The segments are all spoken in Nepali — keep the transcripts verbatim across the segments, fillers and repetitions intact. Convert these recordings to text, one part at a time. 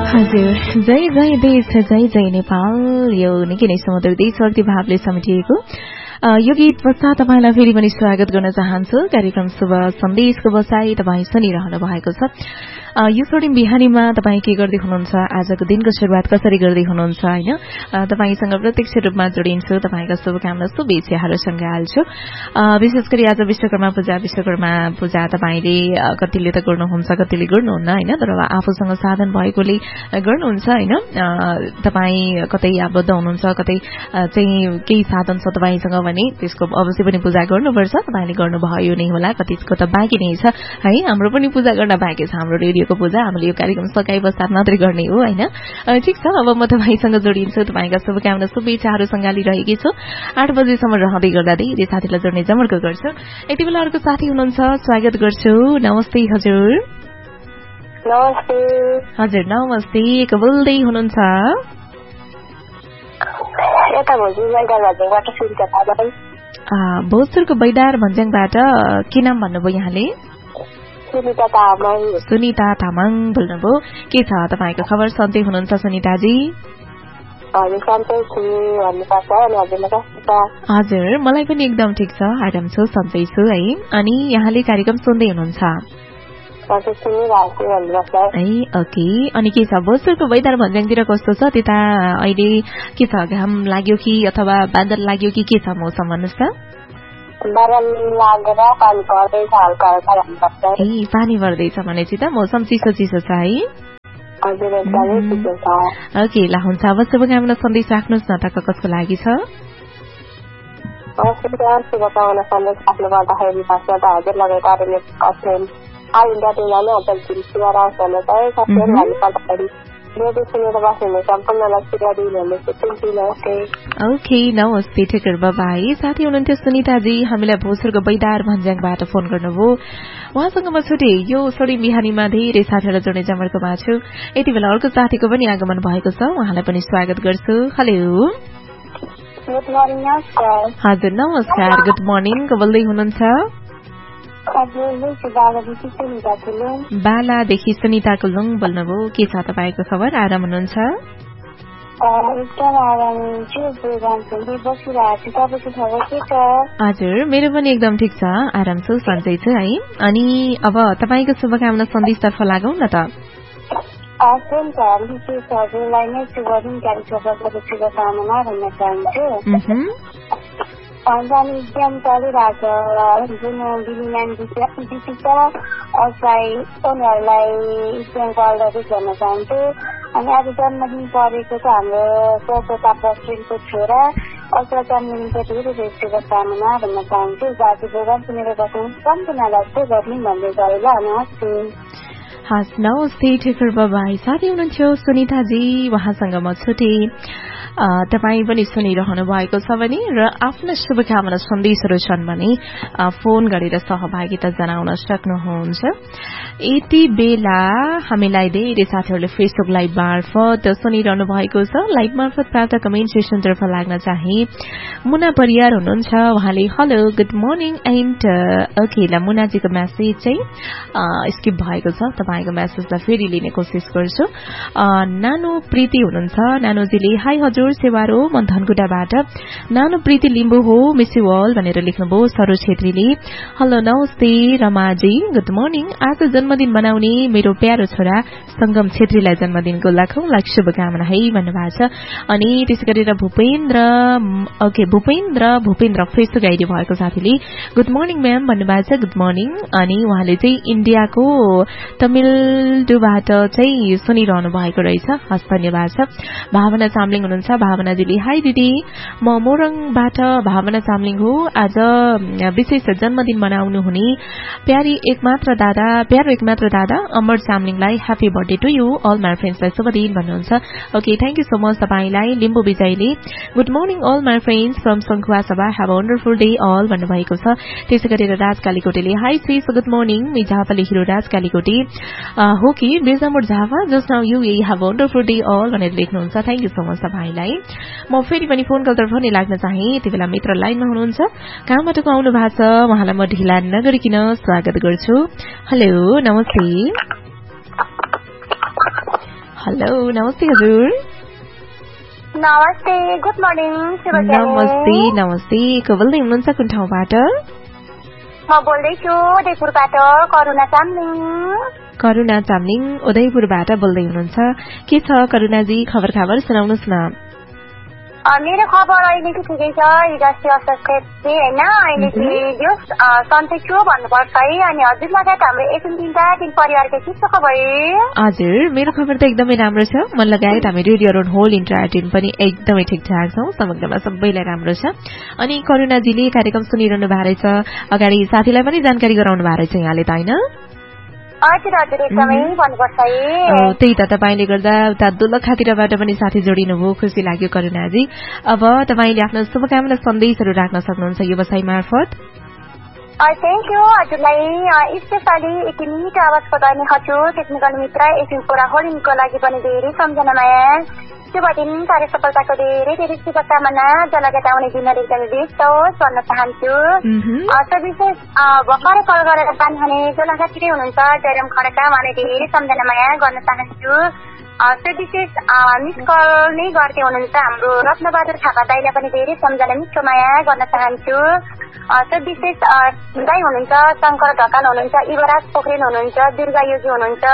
हजुर जय जय देश जय जय नेपाल यो निकै नै समुद्र देशभक्ति भावले समेटिएको यो गीत पश्चात तपाईलाई फेरि पनि स्वागत गर्न चाहन्छु। कार्यक्रम शुभ सन्देशको बसाई तपाईँ सुनिरहनु भएको छ। यो स्वर्णिम बिहानीमा तपाईँ के गर्दै हुनुहुन्छ, आजको दिनको सुरुवात कसरी गर्दै हुनुहुन्छ हैन, तपाईसँग प्रत्यक्ष रूपमा जोडिन्छु, तपाईका शुभकामना शुभेच्छाहरूसँग हाल्छु। विशेष गरी आज विश्वकर्मा पूजा विश्वकर्मा पूजा तपाईले कतिले त गर्नुहुन्छ कतिले गर्नुहुन्न हैन, तर आफूसँग साधन भएकोले गर्नुहुन्छ हैन। तपाई कतै आबद्ध हुनुहुन्छ, कतै चाहिँ केही साधन छ तपाईसँग भने त्यसको अवश्य पनि पूजा गर्नुपर्छ। तपाईले गर्नुभयो नै होला, कतिको त बाँकी नै छ है। हाम्रो पनि पूजा गर्न बाँकी छ, हाम्रो रेडियोको पूजा हामीले यो कार्यक्रम सकाइ पश्चात मात्रै गर्ने हो हैन। ठीक छ, अब म तपाईसँग जोडिन्छु, तपाईका शुभकामना शुभेच्छाहरू सँगालिरहेकी छु। आठ बजेसम्म रहँदै गर्दा धेरै साथीलाई जोड्ने जमर्को गर्छु। यति बेला अर्को साथी हुनुहुन्छ, स्वागत गर्छु। नमस्ते हजुर। नमस्ते हजुर नमस्ते, को बोल्दै हुनुहुन्छ? यता भोजपुर बैदार भन्ज्याङबाट सुनिता तामाङ। भोजपुरको बैदार भन्ज्याङबाट के नाम भन्नुभयो यहाँले? सुनिता तामाङ। सुनिता तामाङ बोल्नुभयो। के छ तपाईँको खबर, सन्चै हुनुहुन्छ सुनिताजी? हजुर सन्चै छु भन्नुपर्छ। हजुरलाई कस्तो छ? हजुर मलाई पनि एकदम ठिक छ, आराम छु, सन्चै छु है। अनि यहाँले कार्यक्रम सुन्दै हुनुहुन्छ? हजुर सुनिरहेको छु भन्नुपर्छ है। ओके, अनि के छ भोजपुरको बैदार भन्ज्याङतिर कस्तो छ त्यता अहिले? के छ, घाम लाग्यो कि अथवा बादल लाग्यो कि के छ मौसम भन्नुहोस् त? बादल लागेर पानी पर्दैछ हल्का हल्का भन्नुपर्छ। ए पानी पर्दैछ भनेपछि त मौसम चिसो चिसो छ है? हजुर एकदमै चिसो छ। ओके ल हुन्छ, अब शुभकामना सन्देश राख्नुहोस् न त, कसको लागि छ? शुभकामना सन्देश राख्नु पर्दाखेरि फर्स्टमा त हजुर लगायत अरूले कस्मेन आल इन्डिया टिमलाई नै अझ शुभराज भन्न चाहे। कस्मेन भन्नुपर्दाखेरि रेडियो सुनेर बस्नुहुने सम्पूर्णलाई शुभराज भन्ने नमस्ते। ओके नमस्ते, ठिक बाई। साथी हुनुहुन्थ्यो सुनिताजी, हामीलाई भोजपुरको बैदार भन्ज्याङबाट फोन गर्नुभयो। उहाँसँग म छुटे यो स्वर्णिम बिहानीमा धेरै साथीहरूलाई जोड्ने जमर्कोमा छु। यति बेला अर्को साथीको पनि आगमन भएको छ, उहाँलाई पनि स्वागत गर्छु। Hello good morning. हजुर नमस्कार, गुड मर्निङ, को बोल्दै हुनुहुन्छ? बालादेखि सुनिता कुलुङ बोल्नुभयो। के छ तपाईँको खबर, आराम हुनुहुन्छ? हजुर मेरो पनि एकदम ठिक छ, आराम छु, सन्चै छु है। अनि अब तपाईँको शुभकामना सन्देशतर्फ लागौँ न त। हजुरलाई नै शुभ दिन कार्यक्रमको शुभकामना भन्न चाहन्छु। अनि एक्जाम चलिरहेको जुन बिलिनान दिदी छ उसलाई उनीहरूलाई एक्जामको अलरेडी भन्न चाहन्छु। अनि आज जन्मदिन परेको छ हाम्रो स्वच्छता प्रेसिडेन्टको छोरा, उसलाई जन्मदिनको धेरै धेरै शुभकामना भन्न चाहन्छु। जाति प्रोग्राम सुनेर बस्नु सम्पूर्णलाई चाहिँ गर्ने भन्दै गयो ल। नमस्ते। हस् नमस्ते, ठिकर बाबाई। साथी हुनुहुन्थ्यो सुनिताजी, उहाँसँग म छुटे। तपाईँ पनि सुनिरहनु भएको छ भने र आफ्ना शुभकामना सन्देशहरू छन् भने फोन गरेर सहभागिता जनाउन सक्नुहुन्छ। यति बेला हामीलाई धेरै साथीहरूले फेसबुक लाइभ मार्फत सुनिरहनु भएको छ। लाइभ मार्फत प्राप्त कमेन्ट सेसनतर्फ लाग्न चाहे मुना परियार हुनुहुन्छ, उहाँले hello good morning and okay ल मुनाजीको मेसेज चाहिँ स्किप भएको छ, तपाईँको मेसेजलाई फेरि लिने कोसिस गर्छु। नानो प्रीति हुनुहुन्छ, नानोजीले हाई हजुर सेवारो म धनकुटाबाट नानो प्रीति लिम्बू हो मिस यु अल भनेर लेख्नुभयो। सरोज छेत्रीले हेलो नमस्ते रमाजी गुड मर्निङ, आज जन्मदिन मनाउने मेरो प्यारो छोरा संगम छेत्रीलाई जन्मदिनको लाखौं लाख शुभकामना है भन्नुभएको छ। अनि त्यसै गरेर Bhupendra okay Bhupendra Bhupendra Facebook ID भएको साथीले गुड मर्निङ म्याम भन्नुभएको छ। Good morning. अनि उहाँले चाहिँ इन्डियाको तमिलनाडुबाट चाहिँ सुनिरहनु भएको रहेछ, हस् धन्यवाद छ। भावना चामलिङ हुनुहुन्छ, भावनाजीले हाई दिदी म मोरङबाट भावना चामलिङ हो, आज विशेष जन्मदिन मनाउनु हुने प्यारी एकमात्र दादा प्यारो एकमात्र दादा अमर चामलिङलाई happy birthday to you all my फ्रेन्ड्सलाई शुभ दिन भन्नुहुन्छ। Okay thank you so much तपाईँलाई। Limbu विजयले good morning all my friends from सङ्खुवा सभा have a wonderful day all भन्नुभएको छ। त्यसै गरेर राज कालीकोटेले high cease good morning me Jhapa लेखिरो राज कालीकोटे हो कि बिर्जामुर Jhapa just now you A have a wonderful day all भनेर लेख्नुहुन्छ। थ्याङ्क यू सो मच तपाईँलाई। म फेरि पनि फोन कलतर्फ नै लाग्न चाहे। यति बेला मित्र लाइनमा हुनुहुन्छ, कहाँबाट आउनु भएको छ, उहाँलाई म ढिला नगरिकन स्वागत गर्छु। हेलो नमस्ते। हेलो नमस्ते हजुर नमस्ते गुड मर्निङ नमस्ते नमस्ते को बोल्दै हुनुहुन्छ कुन ठाउँबाट म बोल्दैछु उदयपुरबाट करुणा चामलिङ करुणा चामलिङ उदयपुरबाट बोल्दै हुनुहुन्छ के छ करुणाजी खबर खबर सुनाउनुहोस् न मेरो खबर अहिले चाहिँ ठिकै छ हिजो अस्ति थिएँ होइन अहिले चाहिँ सन्चै छु भन्नुपर्छ है अनि हजुर लगायत हाम्रो एफएम तिनवटा तिन परिवारको के छ खबर हजुर मेरो खबर त एकदमै राम्रो छ मन लगायत हामी radio road whole entire team पनि एकदमै ठिकठाक छौँ समग्रमा सबैलाई राम्रो छ अनि करुणाजीले कार्यक्रम सुनिरहनु भएको रहेछ अगाडि साथीलाई पनि जानकारी गराउनु भएको रहेछ यहाँले त होइन हजुर हजुर एकदमै भन्नुपर्छ है त्यही त तपाईँले गर्दा उता दोलखातिरबाट पनि साथी जोडिनुभयो खुसी लाग्यो करुणाजी अब तपाईँले आफ्नो शुभकामना सन्देशहरू राख्न सक्नुहुन्छ यो बसाइ मार्फत थ्याङ्क यू हजुरलाई स्पेसली यति मिठो आवाजको दैनिक हजुर टेक्निकल मित्र एफएम पुरा होलिङको लागि पनि धेरै सम्झना माया शुभ दिन कार्य सफलताको धेरै धेरै शुभकामना जलगत आउने दिनहरू एकदमै व्यस्त होस् भन्न चाहन्छु सविशेष भर्खरै कल गरेर पानी खाने जलगातिरै हुनुहुन्छ जयराम खड्का उहाँले धेरै सम्झना माया गर्न चाहन्छु सविशेष मिस कल नै गर्दै हुनुहुन्छ हाम्रो रत्नबहादुर थापा दाइलाई पनि धेरै सम्झना मिठो माया गर्न चाहन्छु सविशेष दाई हुनुहुन्छ शङ्कर ढकाल हुनुहुन्छ युवराज पोखरेल हुनुहुन्छ दुर्गा योगी हुनुहुन्छ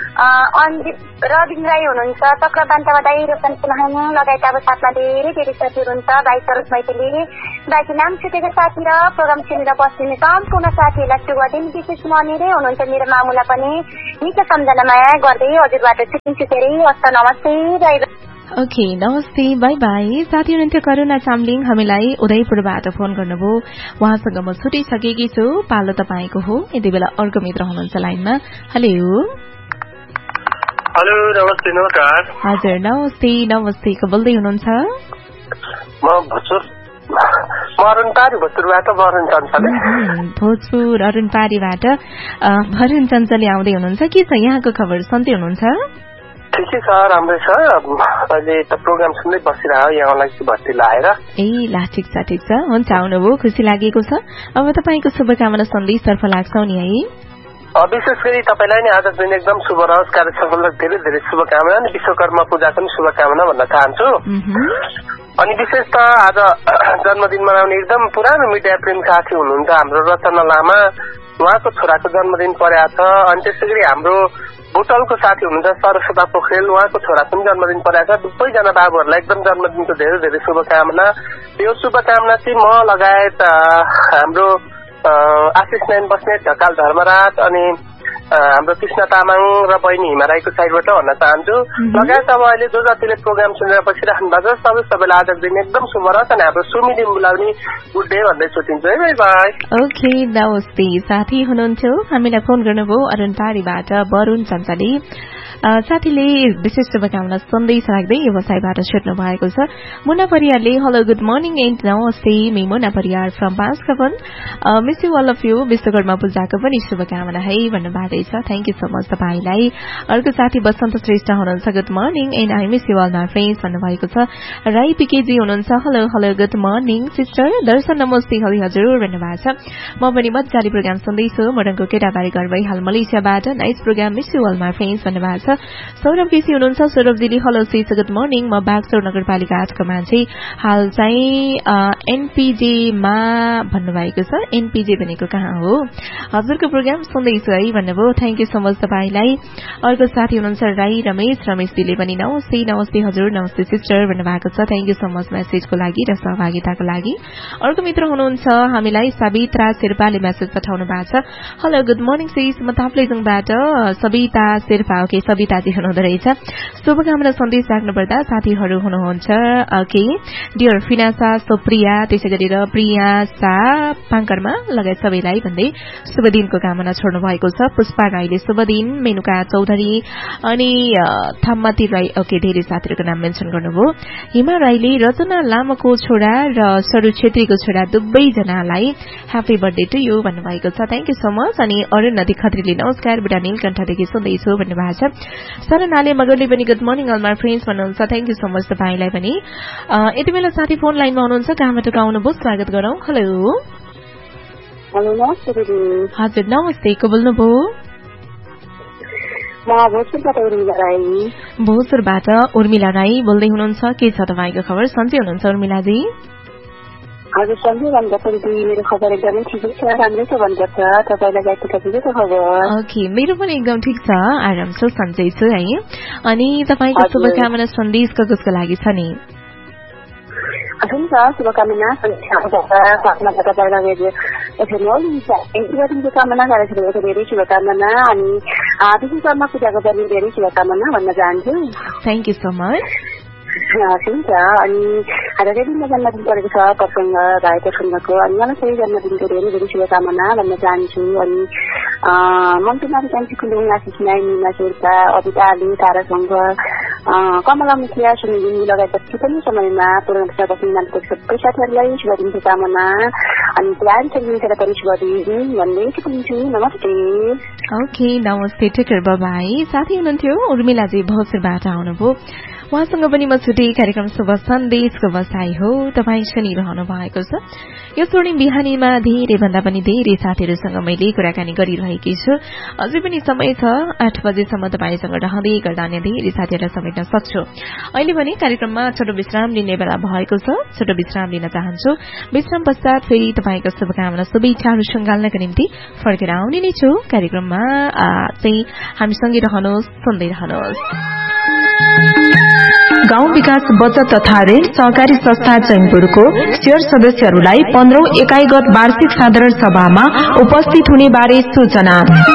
रविन्द्र राई हुनुहुन्छ चक्रबान्ता दाई रोशन सुनाङ लगायत अब साथमा धेरै धेरै साथीहरू हुन्छ भाइ सरोज मैथिली बाँकी नाम छुटेको साथी र प्रोग्राम सुनेर बस्ने सम्पूर्ण साथीहरूलाई शुभ दिन विशेष मनिरै हुनुहुन्छ मेरो मामुला पनि निकै सम्झना माया गर्दै हजुरबाट छुट्टिन्छु धेरै हस्त नमस्ते बाई ओके नमस्ते बाई बाई साथी हुनुहुन्थ्यो करुणा चामलिङ हामीलाई उदयपुरबाट फोन गर्नुभयो उहाँसँग म छुटिसकेकी छु पालो तपाईँको हो यति बेला अर्को मित्र हुनुहुन्छ लाइनमा हेलो हेलो नमस्ते नमस्कार हजुर नमस्ते नमस्ते को बोल्दै हुनुहुन्छ म भोजपुर म अरुणपारी भोजपुरबाट वरुण चञ्चले भोजपुर अरुणपारीबाट वरुण चञ्चले आउँदै हुनुहुन्छ के छ यहाँको खबर सन्चै हुनुहुन्छ ठिकै छ राम्रै छ अहिले त प्रोग्राम सुन्दै बसिरह्यो यहाँलाई भर्ती लाएर ए ला ठिक छ ठिक छ हुन्छ आउनुभयो खुसी लागेको छ अब तपाईँको शुभकामना सन्देशतर्फ लाग्छौ नि है विशेष गरी तपाईँलाई नै आज दिन एकदम शुभ रहोस् कार्य सफलता धेरै धेरै शुभकामना अनि विश्वकर्मा पूजाको पनि शुभकामना भन्न चाहन्छु अनि विशेष त आज जन्मदिन मनाउने एकदम पुरानो मिडिया प्रेम साथी हुनुहुन्छ हाम्रो रचना लामा उहाँको छोराको जन्मदिन परेको छ अनि त्यसै गरी हाम्रो बुटलको साथी हुनुहुन्छ सरस्वता पोखरेल उहाँको छोराको पनि जन्मदिन परेको छ दुवैजना बाबुहरूलाई एकदम जन्मदिनको धेरै धेरै शुभकामना यो शुभकामना चाहिँ म लगायत हाम्रो आशिष नारायण बस्नेत ढकाल धर्मराज अनि हाम्रो कृष्ण तामाङ र बहिनी हिमा राईको साइडबाट भन्न चाहन्छु लगायत अब अहिले जो जतिले प्रोग्राम सुनेर बसिराख्नु भएको छ सबै सबैलाई आजको दिन एकदम शुभ रहोस् अनि हाम्रो सुमिली मुलाउने गुड डे भन्दै सोचिन्छ है बाई बाई ओके नमस्ते साथी हुनुहुन्थ्यो हामीलाई फोन गर्नुभयो अरुणपारीबाट वरुण चञ्चले साथीले विशेष शुभकामना सन्देश राख्दै व्यवसायबाट छुट्नु भएको छ मुना परियारले हेलो गुड मर्निङ एन्ड नमस्ते me Muna Pariyar from बाँसकवन miss you all of you Vishwakarma पूजाको पनि शुभकामना है भन्नुभएको छ थ्याङ्क यू सो मच तपाईँलाई अर्को साथी बसन्त श्रेष्ठ हुनुहुन्छ good morning and I miss you all my friends भन्नुभएको छ राई पिकेजी हुनुहुन्छ hello hello good morning sister दर्शन नमस्ते हरि हजुर भन्नुभएको छ म पनि मजाले प्रोग्राम सुन्दैछु मोरङको केटाबारी घर भई हाल मलेसियाबाट nice program miss you all my friends भन्नुभएको छ सौरभ केसी हुनुहुन्छ सौरभजीले हेलो सिस गुड मर्निङ म बागचौर नगरपालिका आठको मान्छे हाल चाहिँ एनपीजेमा भन्नुभएको छ एनपीजे भनेको कहाँ हो हजुरको प्रोग्राम सुन्दैछु है भन्नुभयो थ्याङ्क यू सो मच तपाईँलाई अर्को साथी हुनुहुन्छ राई रमेश रमेशजीले पनि नमस्ते नमस्ते हजुर नमस्ते सिस्टर भन्नुभएको छ थ्याङ्क यू सो मच मेसेजको लागि र सहभागिताको लागि अर्को मित्र हुनुहुन्छ हामीलाई सविता शेर्पाले मेसेज पठाउनु भएको छ हेलो गुड मर्निङ सिस म ताप्लेजुङबाट सविता शेर्पा ओके सविताजी हुनुहुँदो रहेछ शुभकामना सन्देश राख्नुपर्दा साथीहरू हुनुहुन्छ ओके डियर फिनासा सोप्रिया त्यसै गरेर प्रिया सा पाङ्करमा लगायत सबैलाई भन्दै शुभ दिनको कामना छोड्नु भएको छ पुष्पा राईले शुभ दिन मेनुका चौधरी अनि थाम्माती राई ओके धेरै साथीहरूको नाम मेन्सन गर्नुभयो हिमा राईले रचना लामाको छोरा र सरू छेत्रीको छोरा दुवैजनालाई ह्यापी बर्थडे टु यू भन्नुभएको छ थ्याङ्क यू सो मच अनि अरुण नदी खत्रीले नमस्कार बुढा नीलकण्ठदेखि सुन्दैछु भन्नुभएको छ सरनाले मगरले पनि good morning all my friends भन्नुहुन्छ थ्याङ्क यू सो मच तपाईँलाई पनि यति बेला साथी फोन लाइनमा हुनुहुन्छ कहाँबाट आउनुभयो स्वागत गरौँ हेलो हजुर हजुर नमस्ते को बोल्नुभयो म भोजपुरबाट उर्मिला राई। भोजपुरबाट उर्मिला राई बोल्दै हुनुहुन्छ, के छ तपाईँको खबर? सन्चै हुनुहुन्छ उर्मिलाजी? हजुर सन्चै भन्नुपर्छ, मेरो खबर एकदमै ठिकै छ, राम्रै छ भन्नुपर्छ। तपाईँलाई गाईको ठिकै छ खबर? ओके, मेरो पनि एकदम ठिक छ, आराम छु, सन्चै छु है। अनि तपाईँको शुभकामना सन्देश कसको लागि छ नि? हुन्छ, शुभकामना कामना गरेको धेरै शुभकामना अनि विशेष शर्मा पूजाको पनि धेरै शुभकामना भन्न चाहन्छु। Thank you so much. हुन्छ, अनि आज रेडियोमा जन्मदिन परेको छ प्रसङ्ग भाइ प्रसङ्गको, अनि मलाई सही जन्मदिनको धेरै धेरै शुभकामना भन्न चाहन्छु। अनि मन्टु माथि कान्छी कुलुङ, आशिष नाइ, मिना शेर्पा, अबिता आलु, तारा शङ्कर, कमला मुखिया, सुनिलिङ लगायत जति पनि समयमा पूर्ण नामको सबै साथीहरूलाई शुभदिनको कामना अनि प्लान सकिन्छ पनि शुभदिन भन्दै चाहन्छु। नमस्ते। ओके, नमस्ते, टेकर बाबाई। साथी हुनुहुन्थ्यो उर्मिलाजी भोजपुरबाट आउनुभयो, उहाँसँग पनि म छुट्टी कार्यक्रम शुभ सन्देशको बसाई हो तपाईँ सुनिरहनु भएको छ। यो स्वर्णिम बिहानीमा धेरै भन्दा पनि धेरै साथीहरूसँग मैले कुराकानी गरिरहेकी छु। अझै पनि समय छ, आठ बजेसम्म तपाईँसँग रहँदै गर्दा अन्य धेरै साथीहरूलाई समेट्न सक्छु। अहिले भने कार्यक्रममा छोटो विश्राम लिने बेला भएको छ, छोटो विश्राम लिन चाहन्छु। विश्राम पश्चात फेरि तपाईँको शुभकामना शुभेच्छाहरू सङ्घाल्नका निम्ति फर्केर आउने नै छु। कार्यक्रममा चाहिँ हामीसँगै रहनुहोस्, सुन्दै रहनुहोस्। गाउँ विकास बचत तथा ऋण सहकारी संस्था चैनपुरको शेयर सदस्यहरूलाई पन्ध्रौं एकाइगत वार्षिक साधारण सभामा उपस्थित हुने बारे सूचना।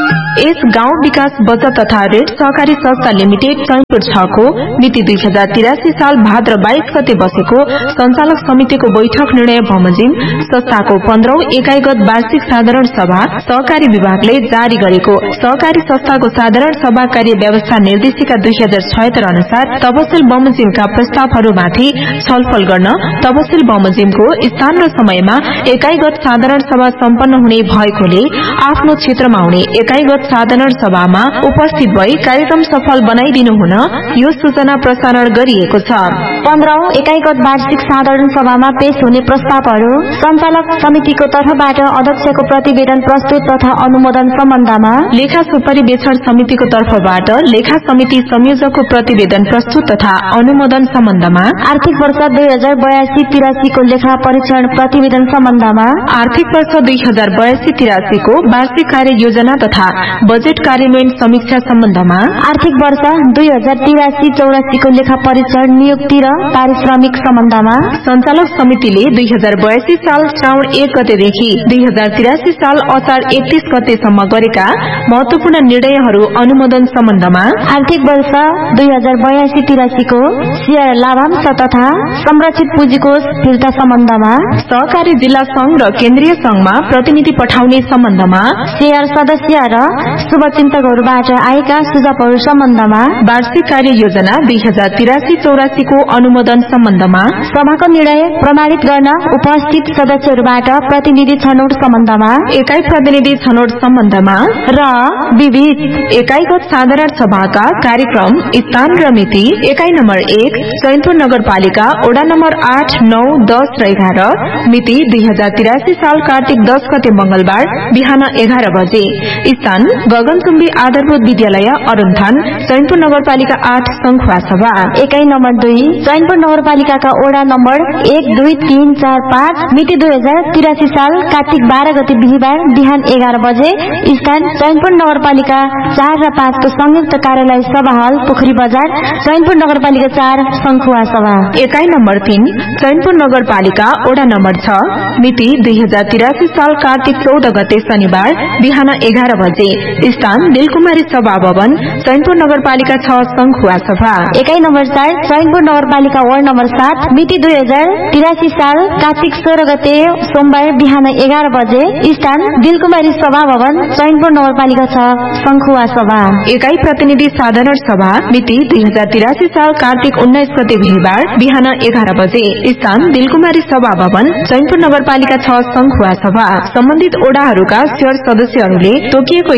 यस गाउँ विकास बचत तथा ऋण सहकारी संस्था लिमिटेड चैनपुर छ को मिति दुई हजार तिरासी साल भाद्र बाइस गते बसेको संचालक समितिको बैठक निर्णय बमोजिम संस्थाको पन्ध्रौं एकाइगत वार्षिक साधारण सभा सहकारी विभागले जारी गरेको सहकारी संस्थाको साधारण सभा कार्य व्यवस्था निर्देशिका दुई हजार छयत्तर अनुसार तपसिल बमोजिमका प्रस्तावहरूमाथि छलफल गर्न तपसिल बमोजिमको स्थान र समयमा एकाइगत साधारण सभा सम्पन्न हुने भएकोले आफ्नो क्षेत्रमा हुने एकाइगत साधारण सभामा उपस्थित भई कार्यक्रम सफल बनाइदिनु हुन यो सूचना प्रसारण गरिएको छ। पन्ध्रौं एकाइगत वार्षिक साधारण सभामा पेश हुने प्रस्तावहरू सञ्चालक समितिको तर्फबाट अध्यक्षको प्रतिवेदन प्रस्तुत तथा अनुमोदन सम्बन्धमा लेखा सुपरिवेक्षण समितिको तर्फबाट लेखा समिति संयोजकको प्रतिवेदन प्रस्तुत तथा अनुमोदन सम्बन्धमा आर्थिक वर्ष दुई हजार बयासी तिरासी को लेखा परीक्षण प्रतिवेदन सम्बन्धमा आर्थिक वर्ष दुई हजार बयासी तिरासी को वार्षिक कार्य योजना तथा बजेट कार्यान्वयन समीक्षा सम्बन्धमा आर्थिक वर्ष दुई हजार तिरासी चौरासी को लेखा परीक्षण नियुक्ति र पारिश्रमिक सम्बन्धमा सञ्चालक समितिले दुई हजार बयासी साल श्रावण एक गतेदेखि दुई हजार तिरासी साल असार एकतीस गतेसम्म गरेका महत्वपूर्ण निर्णयहरू अनुमोदन सम्बन्धमा आर्थिक वर्ष दुई हजार बयासी तिरासी को शेयर लाभांश तथा संरक्षित पुँजीकोष फिर्ता सम्बन्धमा सहकारी जिल्ला संघ र केन्द्रीय संघमा प्रतिनिधि पठाउने सम्बन्धमा शेयर सदस्य र शुभचिन्तकहरूबाट आएका सुझावहरू सम्बन्धमा वार्षिक कार्य योजना दुई हजार तिरासी चौरासी को अनुमोदन सम्बन्धमा सभाको निर्णय प्रमाणित गर्न उपस्थित सदस्यहरूबाट प्रतिनिधि छनौट सम्बन्धमा एकाइ प्रतिनिधि छनौट सम्बन्धमा र विविध एकाइगत साधारण सभाका कार्यक्रम स्थान र मिति एकाइ नम्बर एक चैनपुर नगरपालिका वडा नम्बर आठ नौ दस र एघार मिति दुई हजार तिरासी साल कार्तिक दस गते मंगलबार बिहान एघार बजे स्थान गगनचुम्बी आधारभूत विद्यालय अरुणथान चैनपुर नगरपालिका आठ संखुवा सभा एकाइ नम्बर दुई चैनपुर नगरपालिकाका वडा नम्बर एक दुई तीन चार पाँच मिति दुई हजार तिरासी साल कार्तिक बाह्र गते बिहिबार बिहान एघार बजे स्थान चैनपुर नगरपालिका चार र पाँच को संयुक्त कार्यालय सभा हल पोखरी बजार चैनपुर नगरपालिका चार संखुवा सभा एकाइ नम्बर तीन चैनपुर नगरपालिका वडा नम्बर छ मिति दुई हजार तिरासी साल कार्तिक चौध गते शनिबार बिहान एघार बजे स्थान दिलकुमारी सभा भवन चैनपुर नगरपालिका छ संखुवा सभा एकाइ नम्बर चार चैनपुर नगरपालिका वार्ड नम्बर सात मिति दुई हजार तिरासी साल कार्तिक सोह्र गते सोमबार बिहान एघार बजे स्थान दिलकुमारी सभा भवन चैनपुर नगरपालिका छ संखुवा सभा एकाइ प्रतिनिधि साधारण सभा मिति दुई हजार तिरासी साल कार्तिक उन्नाइस गते बिहिबार बिहान एघार बजे स्थान दिलकुमारी सभा भवन चैनपुर नगरपालिका छ संखुवा सभा सम्बन्धित ओडाहरूका शेयर सदस्यहरूले तोकिएको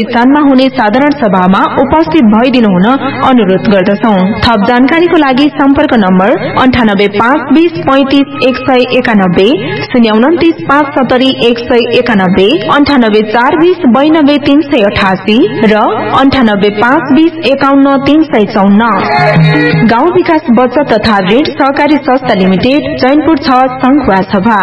स्थानमा हुने साधारण सभामा उपस्थित भइदिनु हुन अनुरोध गर्दछौ। थप जानकारीको लागि सम्पर्क नम्बर अन्ठानब्बे पाँच बीस पैंतीस एक सय एकानब्बे, शून्य उन्तिस पाँच सत्तरी एक सय एकानब्बे, अन्ठानब्बे चार बीस बयानब्बे तीन सय अठासी र अन्ठानब्बे पाँच बीस एकाउन्न तीन सय चौन्न। गाउँ विकास बचत तथा ऋण सहकारी संस्था लिमिटेड, चैनपुर छ, संखुवा सभा।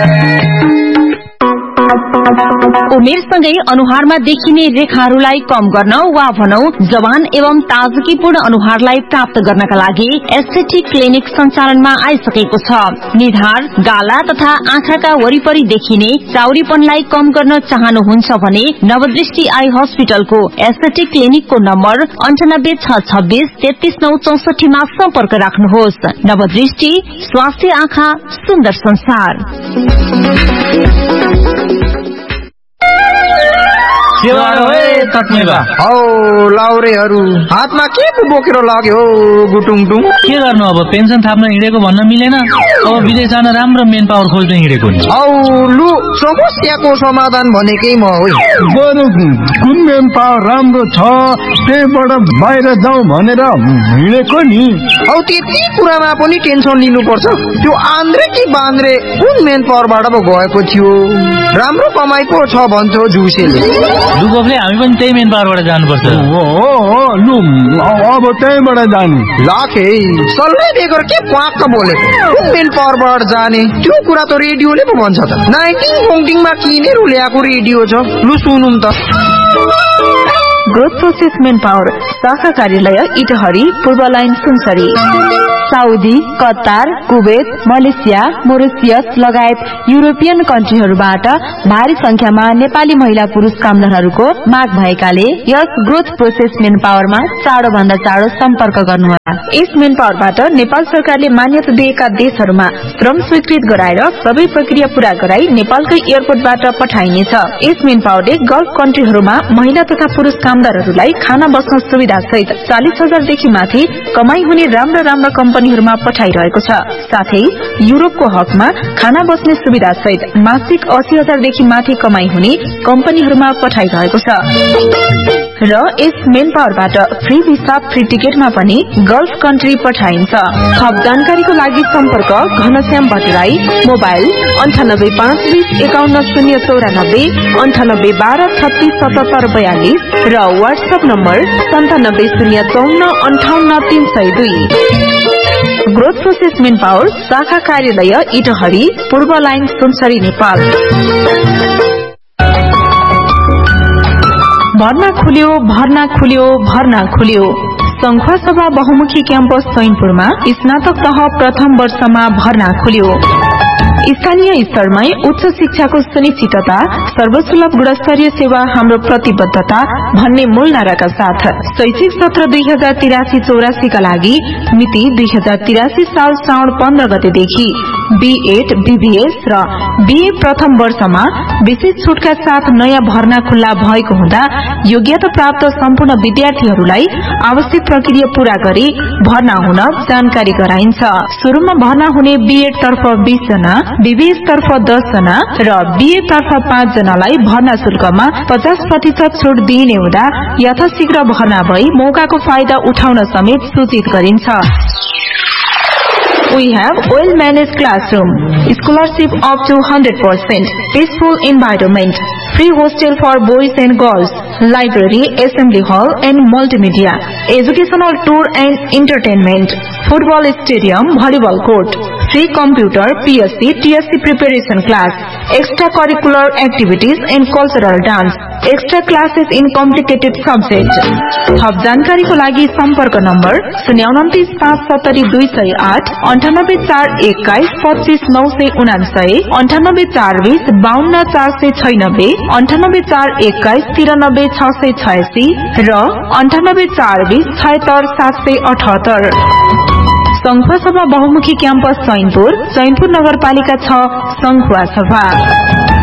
उमेरसँगै अनुहारमा देखिने रेखाहरूलाई कम गर्न वा भनौ जवान एवं ताजगीपूर्ण अनुहारलाई प्राप्त गर्नका लागि एस्थेटिक क्लिनिक सञ्चालनमा आइसकेको छ। निधार, गाला तथा आँखाका वरिपरि देखिने चाउरीपनलाई कम गर्न चाहनुहुन्छ भने नवदृष्टि आई हस्पिटलको एस्थेटिक क्लिनिकको नम्बर अन्ठानब्बे छ छब्बीस तेत्तीस नौ चौसठीमा सम्पर्क राख्नुहोस्। नवदृष्टि, स्वास्थ्य आँखा, सुन्दर संसार। हौ लाउरेहरू हातमा के पो बोकेर लाग्यो गुटुङटुङ? के गर्नु अब, पेन्सन थाप्न हिँडेको भन्न मिलेन, अब विदेश जान राम्रो मेन पावर खोज्न हिँडेको नि। औ लु समस्याको समाधान भनेकै म हो। बरु कुन मेन पावर राम्रो छ त्यहीबाट बाहिर जाउँ भनेर हिँडेको नि। औ त्यति कुरामा पनि टेन्सन लिनुपर्छ? त्यो आन्द्रे कि बान्द्रे कुन मेन पावरबाट पो गएको थियो? राम्रो कमाइ पो छ भन्छौ जुसेले। दुगोफले हामी पनि त्यही मेन पावरबाट जानुपर्छ। हो हो लु अब त्यहीबाट जानु। लाखे सल्लाह बेगर के पाक्क बोलेको? कुन मेन पावरबाट जाने? त्यो कुरा त रेडियोले पो भन्छ त। नाइन्टिन फोङ्टिङमा किनेर ल्याएको रेडियो छ, लु सुनौँ त। ग्रोथ प्रोसेस मेन पावर शाखा कार्यालय इटहरी, पूर्व line Sunsari. Saudi, Qatar, Kuwait, Malaysia, Mauritius लगायत युरोपियन कन्ट्रीहरूबाट भारी संख्यामा नेपाली महिला पुरुष कामदारहरूको माग भएकाले यस ग्रोथ प्रोसेस मेन पावरमा चाँडो भन्दा चाँडो सम्पर्क गर्नुहोला। यस मेन पावरबाट नेपाल सरकारले मान्यता दिएका देशहरूमा श्रम स्वीकृत गराएर सबै प्रक्रिया पूरा गराई नेपालकै एयरपोर्टबाट पठाइनेछ। यस मेन पावरले गल्फ कन्ट्रीहरूमा महिला तथा पुरुष कामदारहरूलाई खाना बस्न सुविधा सहित चालिस हजारदेखि माथि कमाई हुने राम्रा राम्रा कम्पनीहरूमा पठाइरहेको छ। साथै युरोपको हकमा खाना बस्ने सुविधा सहित मासिक अस्सी हजारदेखि माथि कमाई हुने कम्पनीहरूमा पठाइरहेको छ। र यस मेन पावरबाट फ्री भिसा, फ्री टिकटमा पनि गल्फ कन्ट्री पठाइन्छ। थप जानकारीको लागि सम्पर्क घनश्याम भट्टराई, मोबाइल अन्ठानब्बे पाँच बीस एकाउन्न शून्य चौरानब्बे, अन्ठानब्बे बाह्र छत्तीस सतहत्तर बयालिस र वाट्सएप नम्बर सन्तानब्बे शून्य चौन्न अन्ठाउन्न तीन सय दुई। ग्रोथ प्रोसेस मेन पावर शाखा कार्यालय इटहरी, पूर्व लाइन सुनसरी, नेपाल। भर्ना खुल्यो, भर्ना खुल्यो, भर्ना खुल्यो। संखुवा सभा बहुमुखी क्याम्पस चैनपुरमा स्नातक तह प्रथम वर्षमा भर्ना खुल्यो। स्थानीय स्तरमै उच्च शिक्षाको सुनिश्चितता, सर्वसुलभ गुणस्तरीय सेवा हाम्रो प्रतिबद्धता भन्ने मूल नाराका साथ शैक्षिक सत्र दुई हजार तिरासी चौरासी का लागि मिति दुई हजार तिरासी साल श्रावण पन्ध्र गतेदेखि बीएड, बीबीएस र बीए प्रथम वर्षमा विशेष छुटका साथ नयाँ भर्ना खुल्ला भएको हुँदा योग्यता प्राप्त सम्पूर्ण विद्यार्थीहरूलाई आवश्यक प्रक्रिया पूरा गरी भर्ना हुन जानकारी गराइन्छ। सुरुमा भर्ना हुने बीएड तर्फ बीस जना, बीबीएस तर्फ दस जना र बीए तर्फ पाँच जनालाई भर्ना शुल्कमा पचास प्रतिशत छुट दिइने हुँदा यथाशीघ्र भर्ना भई मौकाको फाइदा उठाउन समेत सूचित गरिन्छ। We have well-managed classroom, scholarship up to one hundred percent, peaceful environment, free hostel for boys and girls, library, assembly hall and multimedia, educational tour and entertainment, football stadium, volleyball court, free computer, P S C, T S C preparation class, extracurricular activities and cultural dance, extra classes in complicated subjects. थप जानकारीको लागि सम्पर्क नम्बर शून्य उन्तिस पाँच सत्तरी दुई सय आठ, अन्ठानब्बे चार एक्काइस पच्चीस नौ सय उनासय, अन्ठानब्बे चार बीस बाहन्न चार सय छयानब्बे, अन्ठानब्बे चार एक्काइस तिरानब्बे छ सय छयासी र अन्ठानब्बे चार बीस छयत्तर सात सय अठहत्तर। संखुवा सभा बहुमुखी क्याम्पस चैनपुर, चैनपुर नगरपालिका छ, संखुवा सभा।